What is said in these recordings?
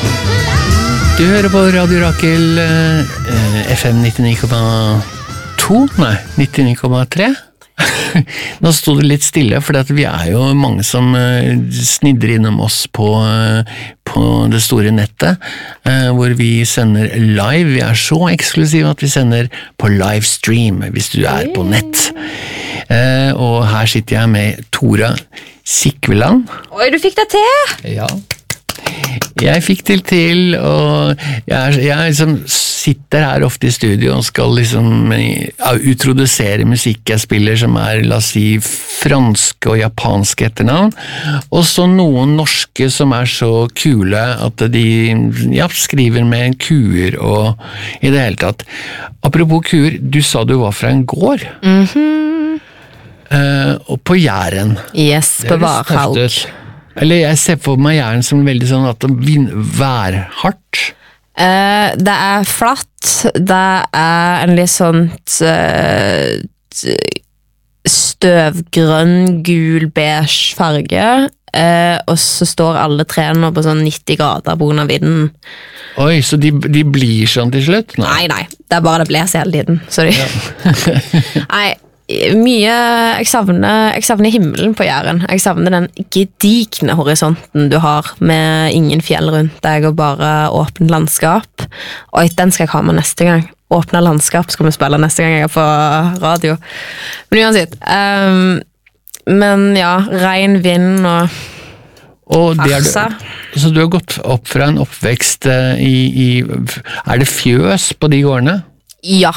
Du hører på Radio Rakel, FM 99,2, nei, 99,3. Nå stod det litt stille, for vi jo mange som snidder innom oss på det store nettet, hvor vi sender live. Vi så eksklusive at vi sender på livestream, hvis du på nett. Og her sitter jeg med Tora Sikveland. Oi, du fikk det til! Ja. Jeg fikk til, og jeg liksom sitter her ofte i studio og skal liksom utrodusere musikk jeg spiller som la oss si, franske og japanske etternavn, og så noen norske som så kule at de skriver med kuer og i det hele tatt. Apropos kuer, du sa du var fra en gård. Og på Jæren. Yes, på Varhaug. Eller jeg ser på meg Jæren som veldig sånn at det værhardt. Det flatt, det en litt sånn støvgrønn, gul, beige farge, og så står alle trærne på sånn 90 grader på grunn av vinden. Oi, så de blir sånn til slutt? Nei, det bare det blåser hele tiden. Sorry. Ja. Nei, mye, jeg savner himmelen på Jæren. Jeg savner den gedigne horisonten du har med ingen fjell rundt deg og bare åpent landskap. Og den skal jeg ha med neste gang. Åpne landskap skal vi spille neste gang jeg på radio. Men uansett. Men ja, regn, vind og farsa. Så du har gått opp fra en oppvekst det fjøs på de gårdene? Ja,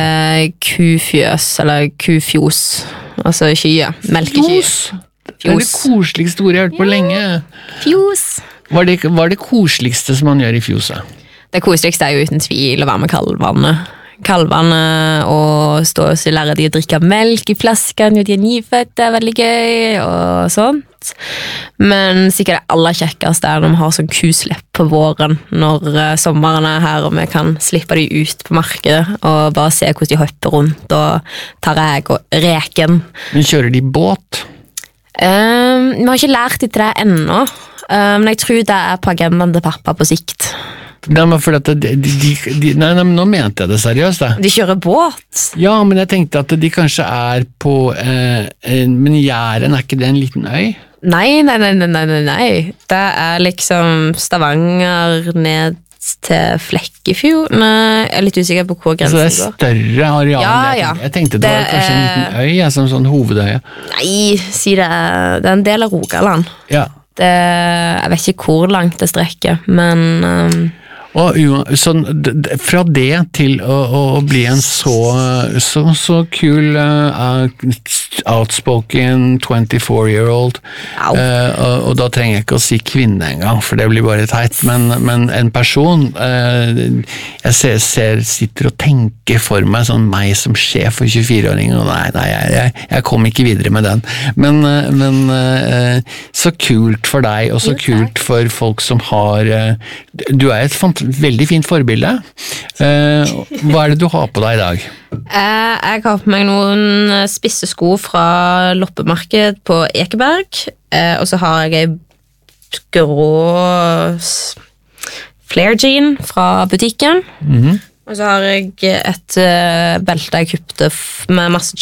kufjøs, eller kufjos, altså kye, melkekye. Det det koseligste ordet jeg har hørt på lenge. Fjos. Hva det koseligste som man gjør i fjoset? Det koseligste jo uten tvil å være med kalvene og stå og lære de å drikke melk i flasken, og de nyfødte, veldig gøy, og sånt. Men sikkert det aller kjekkeste når vi har sånn kuslipp på våren, når sommeren her, og vi kan slippe de ut på markedet, og bare se hvordan de hopper rundt, og tar reken. Men kjører de båt? Vi har ikke lært de til det ennå, men jeg tror det på agendaen til pappa på sikt. Nei, men for at nei, nå mente jeg det seriøst da. De kjører båt? Ja, men jeg tenkte at de kanskje på men Jæren, ikke det en liten øy? Nei. Det liksom Stavanger ned til Flekkefjord. Nei, jeg litt usikker på hvor grensen går. Så det større areal? Ja. Jeg tenkte det var kanskje en liten øy, som sånn hovedøye. Nei, si det. Det en del av Rogaland. Ja. Jeg vet ikke hvor langt det strekker, men Og sånn, fra det til å bli en så kul outspoken 24-year-old og da trenger jeg ikke å si kvinne engang, for det blir bare teit, men en person jeg sitter og tenker for meg sånn meg som sjef for 24-åringen, og nei, jeg kom ikke videre med den, men så kult for deg, og så kult for folk som har du et veldig fint forbilde. Hva det du har på deg i dag? Jeg har på meg noen spisse sko fra loppemarked på Ekeberg, og så har jeg grå flare jean fra butikken, og så har jeg et belte jeg kjøpte med masse